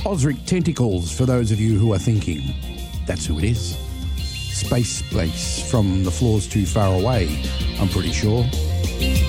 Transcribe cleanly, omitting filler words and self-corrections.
Osric Tentacles, for those of you who are thinking. That's who it is. Space Space from The Floor's Too Far Away, I'm pretty sure.